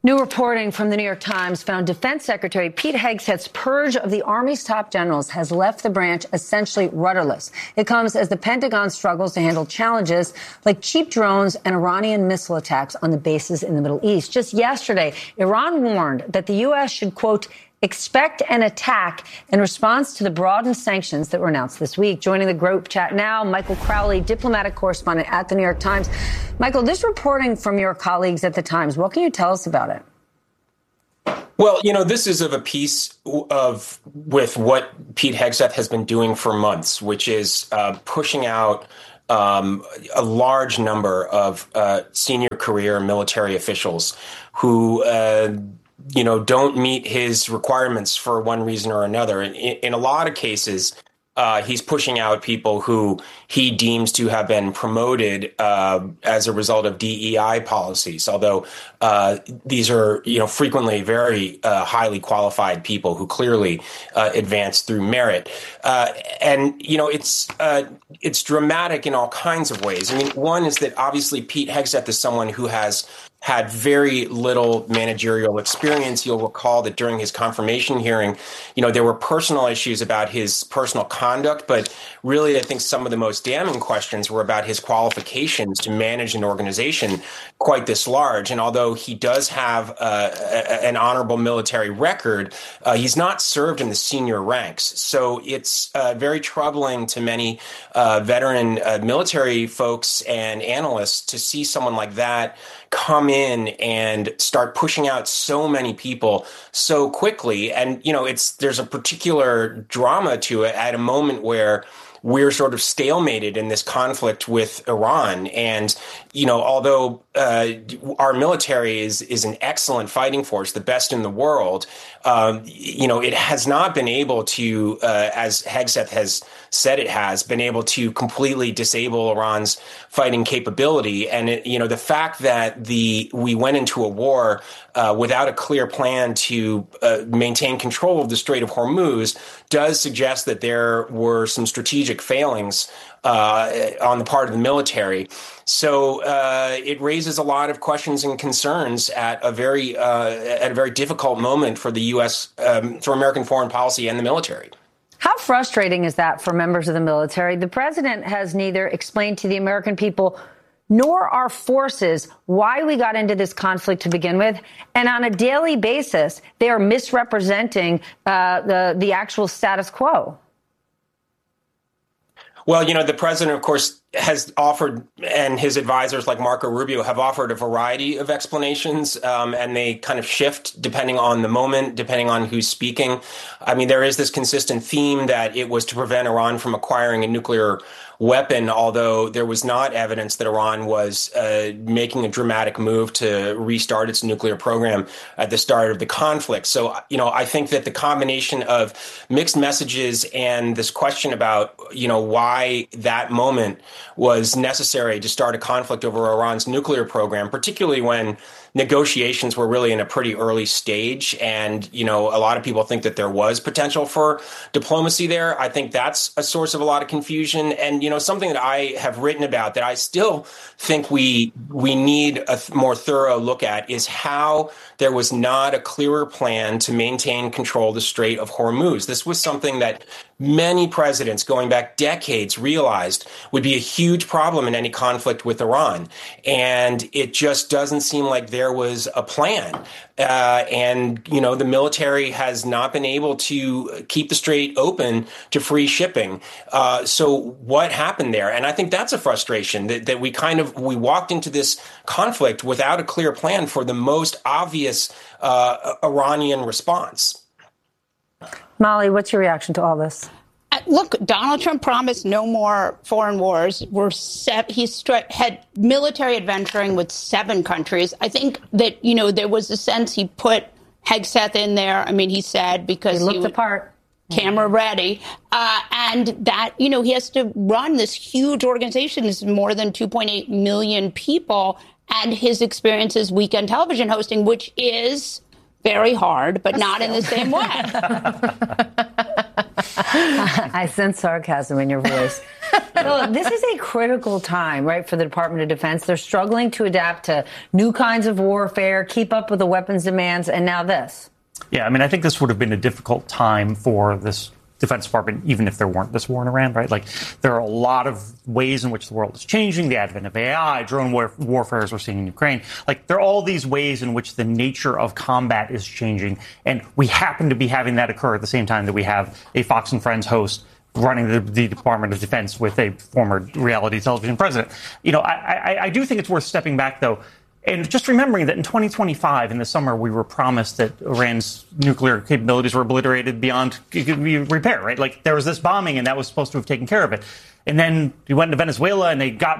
New reporting from the New York Times found Defense Secretary Pete Hegseth's purge of the Army's top generals has left the branch essentially rudderless. It comes as the Pentagon struggles to handle challenges like cheap drones and Iranian missile attacks on the bases in the Middle East. Just yesterday, Iran warned that the U.S. should, quote, expect an attack in response to the broadened sanctions that were announced this week. Joining the group chat now, Michael Crowley, diplomatic correspondent at the New York Times. Michael, this reporting from your colleagues at the Times, what can you tell us about it? Well, this is of a piece with what Pete Hegseth has been doing for months, which is pushing out a large number of senior career military officials who don't meet his requirements for one reason or another. In a lot of cases, he's pushing out people who he deems to have been promoted as a result of DEI policies, although these are, frequently very highly qualified people who clearly advance through merit. It's dramatic in all kinds of ways. I mean, one is that obviously Pete Hegseth is someone who has had very little managerial experience. You'll recall that during his confirmation hearing, there were personal issues about his personal conduct, but really I think some of the most damning questions were about his qualifications to manage an organization quite this large. And although he does have an honorable military record, he's not served in the senior ranks. So it's very troubling to many veteran military folks and analysts to see someone like that come in and start pushing out so many people so quickly. And, there's a particular drama to it at a moment where we're sort of stalemated in this conflict with Iran. And, although our military is an excellent fighting force, the best in the world, it has not been able to, as Hegseth has said it has, been able to completely disable Iran's fighting capability. And, the fact that we went into a war without a clear plan to maintain control of the Strait of Hormuz does suggest that there were some strategic failings on the part of the military. So it raises a lot of questions and concerns at a very difficult moment for the U.S. For American foreign policy and the military. How frustrating is that for members of the military? The president has neither explained to the American people nor our forces why we got into this conflict to begin with. And on a daily basis, they are misrepresenting the actual status quo. Well, the president, of course, has offered, and his advisors like Marco Rubio have offered a variety of explanations, and they kind of shift depending on the moment, depending on who's speaking. I mean, there is this consistent theme that it was to prevent Iran from acquiring a nuclear weapon, although there was not evidence that Iran was making a dramatic move to restart its nuclear program at the start of the conflict. So, I think that the combination of mixed messages and this question about, why that moment was necessary to start a conflict over Iran's nuclear program, particularly when negotiations were really in a pretty early stage. And, a lot of people think that there was potential for diplomacy there. I think that's a source of a lot of confusion. And, something that I have written about that I still think we need a more thorough look at is how there was not a clearer plan to maintain control of the Strait of Hormuz. This was something that many presidents going back decades realized would be a huge problem in any conflict with Iran. And it just doesn't seem like there was a plan. The military has not been able to keep the strait open to free shipping. So what happened there? And I think that's a frustration that we walked into this conflict without a clear plan for the most obvious Iranian response. Molly, what's your reaction to all this? Look, Donald Trump promised no more foreign wars. He had military adventuring with 7 countries. I think that, there was a sense he put Hegseth in there. I mean, he said because he looked the part. Camera ready. And that, he has to run this huge organization. It's more than 2.8 million people. And his experience is weekend television hosting, which is very hard, but not in the same way. I sense sarcasm in your voice. So this is a critical time, right, for the Department of Defense. They're struggling to adapt to new kinds of warfare, keep up with the weapons demands, and now this. Yeah, I mean, I think this would have been a difficult time for this Defense Department, even if there weren't this war in Iran, right? Like, there are a lot of ways in which the world is changing, the advent of AI, drone warfare, as we're seeing in Ukraine. Like, there are all these ways in which the nature of combat is changing, and we happen to be having that occur at the same time that we have a Fox and Friends host running the Department of Defense with a former reality television president. You know, I do think it's worth stepping back, though, and just remembering that in 2025, in the summer, we were promised that Iran's nuclear capabilities were obliterated beyond repair, right? Like, there was this bombing, and that was supposed to have taken care of it. And then we went to Venezuela, and they got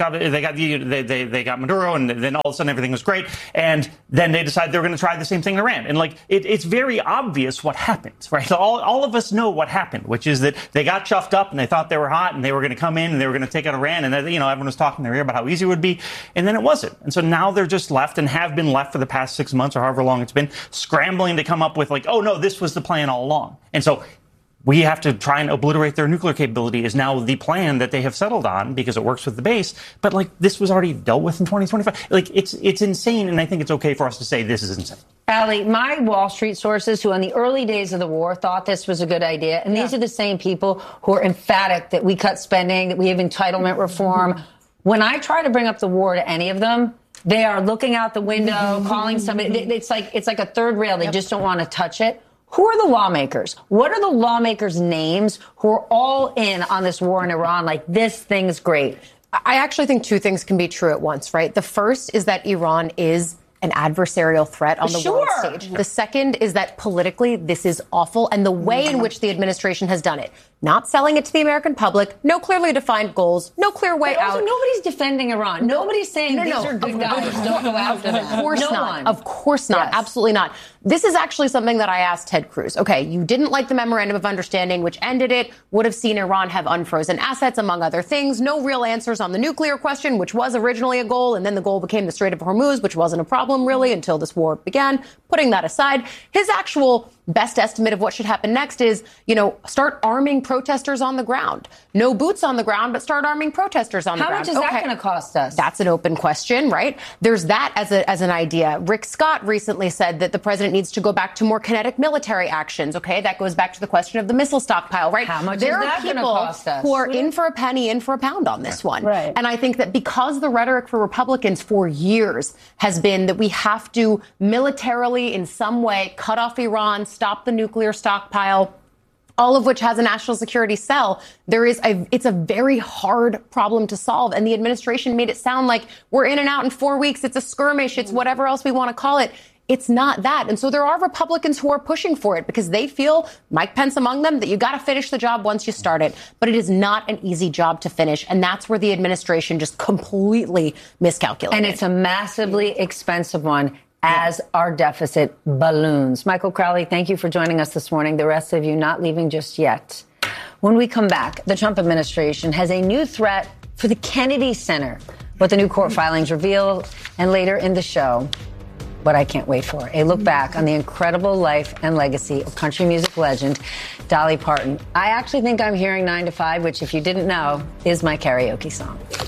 Maduro, and then all of a sudden everything was great. And then they decided they were going to try the same thing in Iran. And like, it's very obvious what happened, right? So all of us know what happened, which is that they got chuffed up and they thought they were hot and they were going to come in and they were going to take out Iran. And then, you know, everyone was talking in their ear about how easy it would be. And then it wasn't. And so now they're just left and have been left for the past 6 months or however long it's been, scrambling to come up with like, oh no, this was the plan all along. And so we have to try and obliterate their nuclear capability is now the plan that they have settled on because it works with the base. But like, this was already dealt with in 2025. Like, it's insane. And I think it's okay for us to say this is insane. Allie, my Wall Street sources who in the early days of the war thought this was a good idea. And these are the same people who are emphatic that we cut spending, that we have entitlement reform. When I try to bring up the war to any of them, they are looking out the window, calling somebody. It's like a third rail. They just don't want to touch it. Who are the lawmakers? What are the lawmakers' names who are all in on this war in Iran? Like, this thing's great. I actually think two things can be true at once, right? The first is that Iran is an adversarial threat on the world stage. The second is that politically this is awful, and the way in which the administration has done it, not selling it to the American public, no clearly defined goals, no clear way out. Nobody's defending Iran. Nobody's saying these are good guys. Don't go after them. Of course not. Of course not. Yes. Absolutely not. This is actually something that I asked Ted Cruz. Okay, you didn't like the memorandum of understanding, which ended it, would have seen Iran have unfrozen assets, among other things. No real answers on the nuclear question, which was originally a goal, and then the goal became the Strait of Hormuz, which wasn't a problem really until this war began. Putting that aside, his actual best estimate of what should happen next is, start arming protesters on the ground. No boots on the ground, but start arming protesters on the ground. How much is that going to cost us? That's an open question, right? There's that as an idea. Rick Scott recently said that the president needs to go back to more kinetic military actions. Okay, that goes back to the question of the missile stockpile, right? How much is that going to cost us? Who are in for a penny, in for a pound on this one. Right. And I think that because the rhetoric for Republicans for years has been that we have to militarily in some way cut off Iran, stop the nuclear stockpile, all of which has a national security cell, it's a very hard problem to solve. And the administration made it sound like we're in and out in 4 weeks. It's a skirmish. It's whatever else we want to call it. It's not that. And so there are Republicans who are pushing for it because they feel, Mike Pence among them, that you got to finish the job once you start it. But it is not an easy job to finish. And that's where the administration just completely miscalculated. And it's a massively expensive one. As our deficit balloons. Michael Crowley, thank you for joining us this morning. The rest of you not leaving just yet. When we come back, the Trump administration has a new threat for the Kennedy Center. What the new court filings reveal, and later in the show, what I can't wait for, a look back on the incredible life and legacy of country music legend Dolly Parton. I actually think I'm hearing 9 to 5, which if you didn't know, is my karaoke song.